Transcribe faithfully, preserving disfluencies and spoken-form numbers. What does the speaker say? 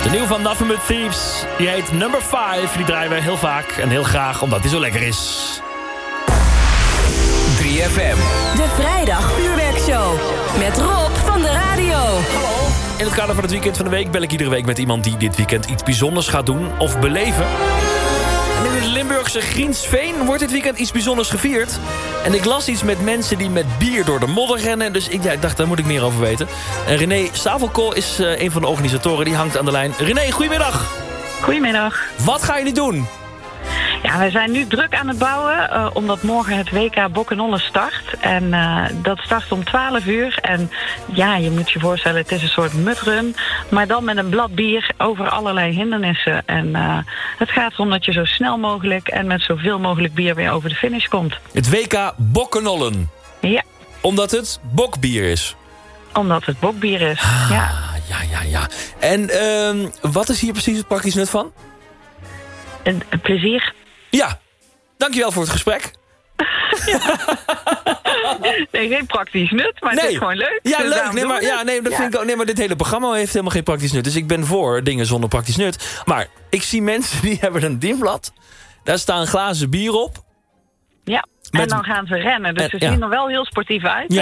De nieuwe van Nothing But Thieves. Die heet Number vijf. Die draaien we heel vaak en heel graag, omdat die zo lekker is. drie F M. De vrijdag vuurwerkshow. Met Rob van de radio. Hallo. In het kader van het weekend van de week bel ik iedere week met iemand die dit weekend iets bijzonders gaat doen of beleven. En in het Limburgse Griensveen wordt dit weekend iets bijzonders gevierd. En ik las iets met mensen die met bier door de modder rennen. Dus ik, ja, ik dacht, daar moet ik meer over weten. En René Savelkool is uh, een van de organisatoren. Die hangt aan de lijn. René, goedemiddag. Goedemiddag. Wat gaan jullie doen? Ja, we zijn nu druk aan het bouwen, uh, omdat morgen het W K Bokkenollen start. En uh, dat start om twaalf uur. En ja, je moet je voorstellen, het is een soort mudrun. Maar dan met een blad bier over allerlei hindernissen. En uh, het gaat erom dat je zo snel mogelijk en met zoveel mogelijk bier weer over de finish komt. Het W K Bokkenollen. Ja. Omdat het bokbier is. Omdat het bokbier is, ah, ja. Ja, ja, ja. En uh, wat is hier precies het praktisch nut van? Een, een plezier. Ja, dankjewel voor het gesprek. Nee, geen praktisch nut, maar nee. het is gewoon leuk. Ja, dus leuk. Nee maar, ja, nee, dat ja. vind ik ook, nee, maar dit hele programma heeft helemaal geen praktisch nut. Dus ik ben voor dingen zonder praktisch nut. Maar ik zie mensen die hebben een dienblad. Daar staan glazen bier op. Ja, Met, en dan gaan ze rennen. Dus en, ze ja. zien er wel heel sportief uit. Ja.